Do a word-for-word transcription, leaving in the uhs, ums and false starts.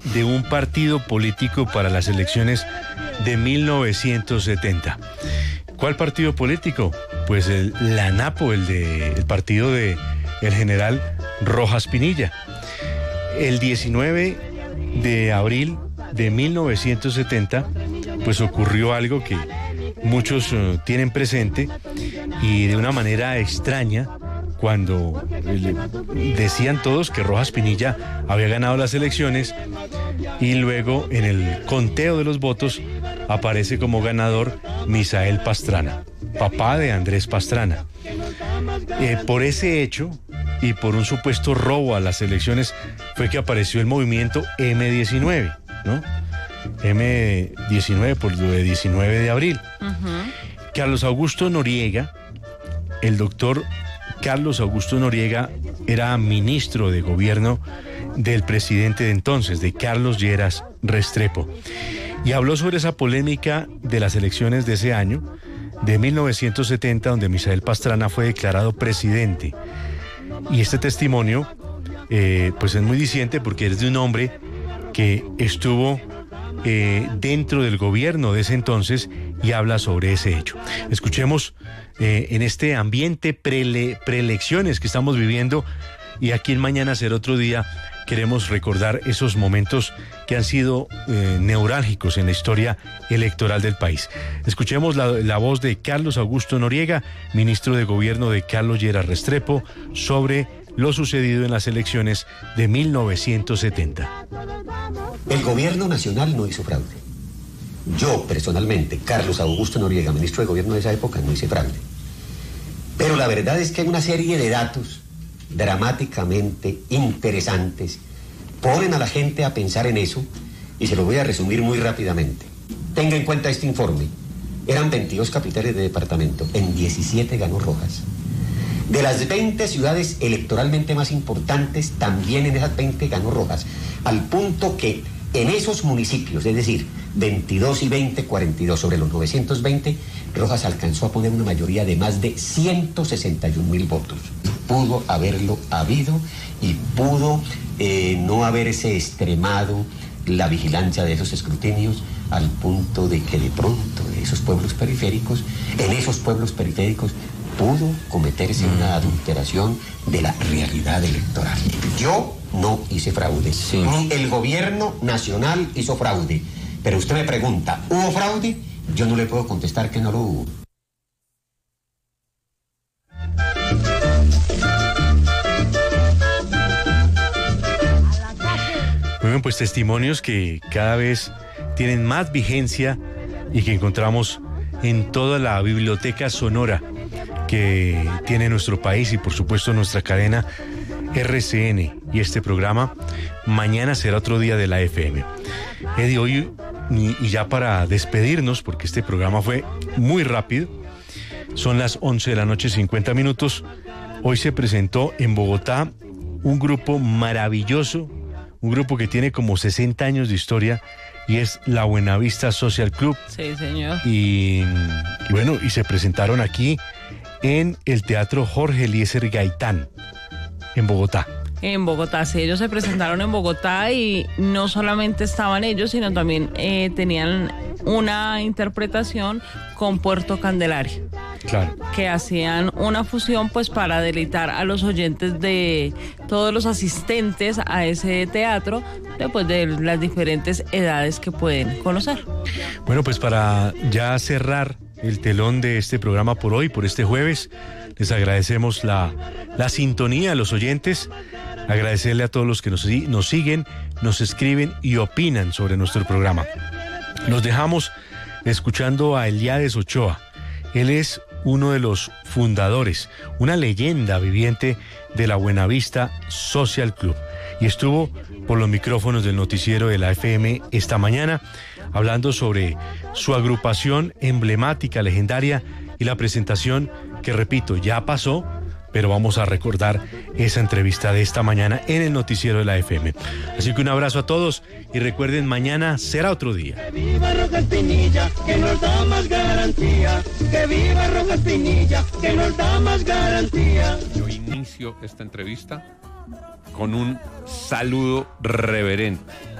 de un partido político para las elecciones de mil novecientos setenta. ¿Cuál partido político? Pues el, la ANAPO, el, de, el partido de el general Rojas Pinilla. El diecinueve de abril de mil novecientos setenta, pues ocurrió algo que muchos uh, tienen presente, y de una manera extraña, cuando eh, decían todos que Rojas Pinilla había ganado las elecciones, y luego en el conteo de los votos aparece como ganador Misael Pastrana, papá de Andrés Pastrana. Eh, por ese hecho y por un supuesto robo a las elecciones fue que apareció el movimiento eme diecinueve, ¿no? eme diecinueve por lo de diecinueve de abril. Uh-huh. Carlos Augusto Noriega, el doctor Carlos Augusto Noriega, era ministro de gobierno del presidente de entonces, de Carlos Lleras Restrepo, y habló sobre esa polémica de las elecciones de ese año, de mil novecientos setenta, donde Misael Pastrana fue declarado presidente. Y este testimonio, eh, pues es muy diciente, porque es de un hombre que estuvo eh, dentro del gobierno de ese entonces y habla sobre ese hecho. Escuchemos eh, en este ambiente prele, preelecciones que estamos viviendo, y aquí en Mañana Será Otro Día queremos recordar esos momentos que han sido eh, neurálgicos en la historia electoral del país. Escuchemos la, la voz de Carlos Augusto Noriega, ministro de Gobierno de Carlos Lleras Restrepo, sobre lo sucedido en las elecciones de mil novecientos setenta. El gobierno nacional no hizo fraude. Yo, personalmente, Carlos Augusto Noriega, ministro de Gobierno de esa época, no hice fraude. Pero la verdad es que hay una serie de datos dramáticamente interesantes ponen a la gente a pensar en eso, y se lo voy a resumir muy rápidamente. Tenga en cuenta este informe. Eran veintidós capitales de departamento, en diecisiete ganó Rojas. De las veinte ciudades electoralmente más importantes, también en esas veinte ganó Rojas, al punto que en esos municipios, es decir, veintidós y veinte, cuarenta y dos sobre los novecientos veinte, Rojas alcanzó a poner una mayoría de más de ciento sesenta y un mil votos. Pudo haberlo habido y pudo eh, no haberse extremado la vigilancia de esos escrutinios, al punto de que de pronto en esos pueblos periféricos, en esos pueblos periféricos, pudo cometerse una adulteración de la realidad electoral. Yo no hice fraude, sí. Ni el gobierno nacional hizo fraude. Pero usted me pregunta, ¿hubo fraude? Yo no le puedo contestar que no lo hubo. Muy bien, pues testimonios que cada vez tienen más vigencia y que encontramos en toda la biblioteca sonora que tiene nuestro país, y por supuesto nuestra cadena erre ce ene y este programa Mañana Será Otro Día de la efe eme. Eddie, hoy, y ya para despedirnos, porque este programa fue muy rápido, son las once de la noche, cincuenta minutos. Hoy se presentó en Bogotá un grupo maravilloso, un grupo que tiene como sesenta años de historia, y es la Buenavista Social Club. Sí, señor. Y, y bueno, y se presentaron aquí en el Teatro Jorge Eliezer Gaitán, en Bogotá. En Bogotá, sí, ellos se presentaron en Bogotá, y no solamente estaban ellos, sino también eh, tenían una interpretación con Puerto Candelaria. Claro. Que hacían una fusión, pues, para deleitar a los oyentes de todos los asistentes a ese teatro, después de las diferentes edades que pueden conocer. Bueno, pues para ya cerrar el telón de este programa por hoy, por este jueves, les agradecemos la, la sintonía a los oyentes, agradecerle a todos los que nos, nos siguen, nos escriben y opinan sobre nuestro programa. Los dejamos escuchando a Eliades Ochoa. Él es uno de los fundadores, una leyenda viviente de la Buenavista Social Club, y estuvo por los micrófonos del noticiero de la efe eme esta mañana hablando sobre su agrupación emblemática, legendaria, y la presentación que, repito, ya pasó, pero vamos a recordar esa entrevista de esta mañana en el noticiero de la efe eme. Así que un abrazo a todos, y recuerden, mañana será otro día. Que viva Rojas Pinilla, que nos da más garantía. Que viva Rojas Pinilla, que nos da más garantía. Yo inicio esta entrevista con un saludo reverente